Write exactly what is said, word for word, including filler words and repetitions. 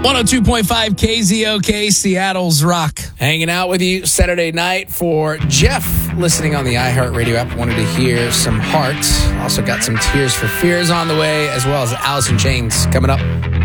one oh two point five K Z O K, Seattle's Rock. Hanging out with you Saturday night for Jeff, listening on the iHeartRadio app. Wanted to hear some Hearts. Also got some Tears for Fears on the way, as well as Alice in Chains coming up.